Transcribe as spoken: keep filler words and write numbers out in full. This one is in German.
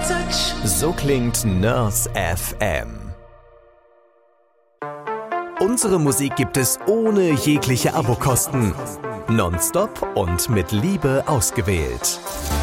touch. So klingt Nurse F M. Unsere Musik gibt es ohne jegliche Abokosten. Nonstop und mit Liebe ausgewählt.